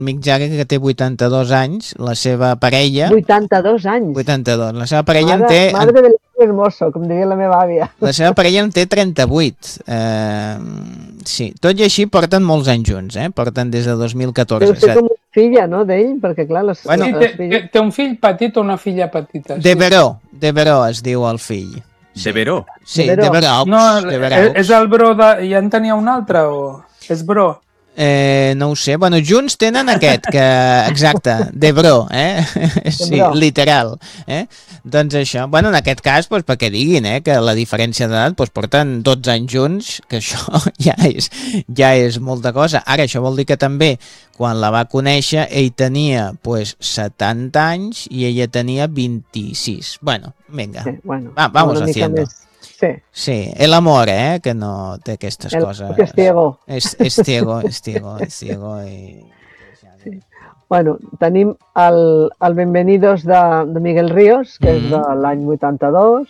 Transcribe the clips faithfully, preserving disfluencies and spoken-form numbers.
Mick Jagger, que té vuitanta-dos anys, la seva parella... vuitanta-dos anys? vuitanta-dos. La seva parella Madre, en té... Madre del hermoso, com diria la meva àvia. La seva parella en té trenta-vuit. Eh, sí, tot i així porten molts anys junts, eh? Porten des de dos mil catorze. Deu ser com una filla, no, d'ell? Perquè, clar, les, Bueno, Sí, les té, té, filles... té un fill petit o una filla petita. Sí. Deveró, Deveró es diu el fill. De Veró. Sí, Deveró. Deveraux. No, Deveraux. és el bro de... Ja en tenia un altre o... És bro? Eh, no ho sé. Bueno, junts tenen aquest, que exacte, Deveró, eh? Sí, Deveró. literal. Eh? Doncs això. Bueno, en aquest cas, doncs, perquè diguin, eh, que la diferència d'edat, doncs, porten dotze anys junts, que això ja és, ja és molta cosa. Ara, això vol dir que també, quan la va conèixer, ell tenia, doncs, setanta anys i ella tenia vint-i-sis. Bueno, vinga. Sí, bueno, Va, vamos una mica haciendo. més. Sí, Sí, el amor, eh, que no té aquestes el coses. que és ciego. És, és ciego, és ciego, és ciego i... Sí. Bueno, tenim el, el Bienvenidos de, de Miguel Ríos, que és Mhm. de l'any vuitanta-dos,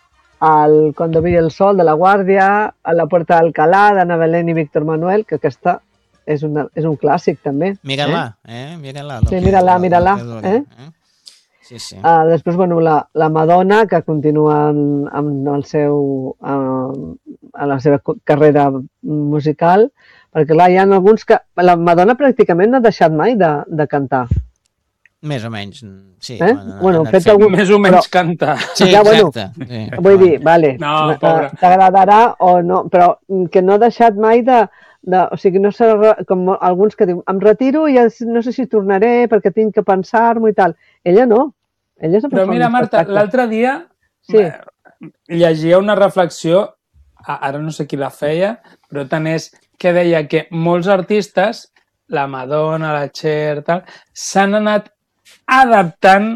el Cuando brille el sol de La Guàrdia, a La Puerta d'Alcalá d'Anna Belén i Víctor Manuel, que aquesta és, una, és un clàssic també. Mira-la, eh? Mira-la. Sí, mira-la, mira-la, eh? Sí, sí. Uh, després, bueno, la, la Madonna, que continua en, amb el seu, uh, en la seva co- carrera musical, perquè clar, hi ha alguns que... La Madonna pràcticament no ha deixat mai de, de cantar. Més o menys, sí. Eh? ha Bueno, anat ha fet fent. algun- Més o menys Però- cantar. Sí, Ja, bueno, exacte. Sí. Vull dir, vale, No, eh, pobra. t'agradarà o no, però que no ha deixat mai de... de o sigui, no serà com alguns que diuen, em retiro i ja no sé si tornaré perquè tinc que pensar-m'ho i tal. Ella no. Ella és Però mira, Marta, l'altre dia Sí. eh, llegia una reflexió, a- ara no sé qui la feia, però tant és que deia que molts artistes, la Madonna, la Cher, tal, s'han anat adaptant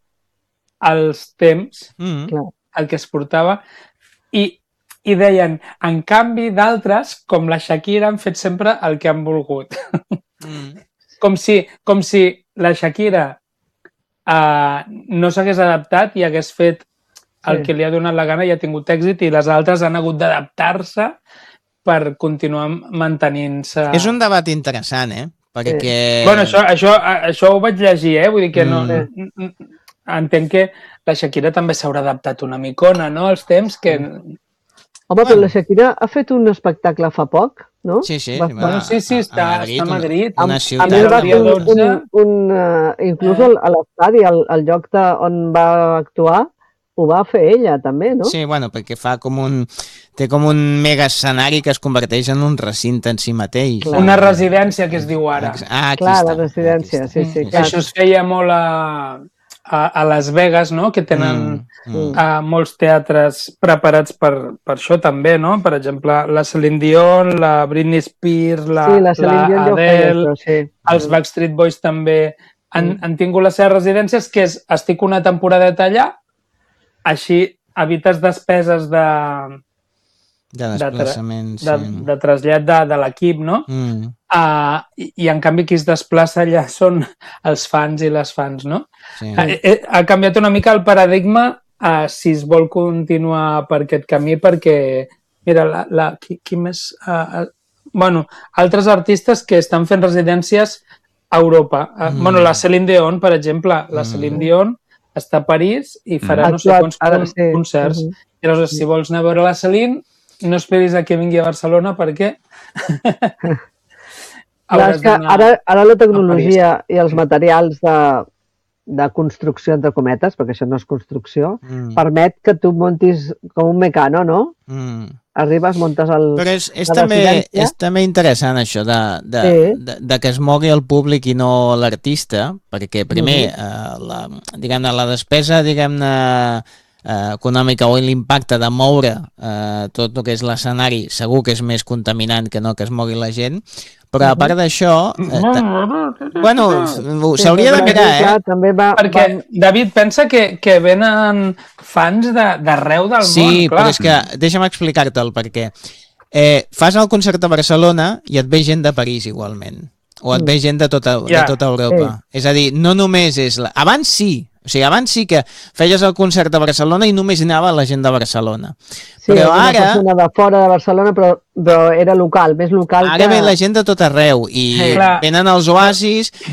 als temps, Mm. Clar. el que es portava, i, i deien, en canvi d'altres, com la Shakira, han fet sempre el que han volgut. Mm. Com si, com si la Shakira uh, no s'hagués adaptat i hagués fet el Sí. que li ha donat la gana i ha tingut èxit, i les altres han hagut d'adaptar-se per continuar mantenint-se. És un debat interessant, eh? Perquè... Bueno, això, això, això ho vaig llegir, eh? Vull dir que no... Mm. n- n- Entenc que la Shakira també s'haurà adaptat una micona, no?, als temps que... Home, però la Shakira ha fet un espectacle fa poc, no? Sí, sí. Va- va, Bueno, sí, sí, està- està a Madrid. Una, una A ciutat. més, va fer un, dotze. un, un, uh, inclús Eh. el- a l'estadi, al, al lloc de, on va actuar, ho va fer ella, també, no? Sí, bueno, perquè fa com un... Té com un mega escenari que es converteix en un recinte en si mateix. Clar. Una residència, que es diu ara. Ah, aquí Clar, està. la residència, aquí està. sí, sí, Que això es feia molt a, a, a Las Vegas, no?, que tenen Mm, mm. a molts teatres preparats per, per això també, no? Per exemple, la Celine Dion, la Britney Spears, la, sí, la Celine Dion ja ho feia, Adele, això, sí. els Backstreet Boys també han, Mm. han tingut les seves residències, que és, estic una temporadeta allà, així evites despeses de, De de tra- desplaçament, de, sí. de trasllat de, de l'equip, no? Mm, Uh, i, I en canvi qui es desplaça allà són els fans i les fans, no? sí. Ha, ha canviat una mica el paradigma uh, si es vol continuar per aquest camí, perquè, mira, la, la, qui, qui més... Uh, bueno, altres artistes que estan fent residències a Europa. Uh, Mm. Bueno, la Celine Dion, per exemple, la Mm. Celine Dion està a París i farà Ha no sé actuat, quants ara, con- sí. concerts. Mhm. I aleshores, si vols anar a veure la Celine, no esperis a que vingui a Barcelona perquè... Clar, hauràs és que d'anar- ara, ara la tecnologia i els materials de, de construcció, entre cometes, perquè això no és construcció, Mm, permet que tu montis com un mecano, no? mm. Arribes, montes el... Però és, és, la també, residència. és també interessant això de, de, Sí. de, de que es mogui el públic i no l'artista, perquè primer, Mhm. eh, la, diguem-ne, la despesa, diguem-ne, eh, econòmica o l'impacte de moure eh, tot el que és l'escenari segur que és més contaminant que no que es mogui la gent, però a part d'això, eh, ta- bueno, s'hauria de perquè, mirar, eh? clar, també va, Perquè, va... David, pensa que, que venen fans de- d'arreu del Sí, món, clar. però és que deixa'm explicar-te'l perquè eh, fas el concert a Barcelona i et ve gent de París igualment o et ve gent de tota, Ja, de tota Europa. És a dir, no només és... La... Abans sí, o sigui, abans sí que feies el concert a Barcelona i només hi anava la gent de Barcelona. Sí, però una ara... persona de fora de Barcelona, però, però era local, més local Ara que... ve la gent de tot arreu i Sí. Clar. venen els oasis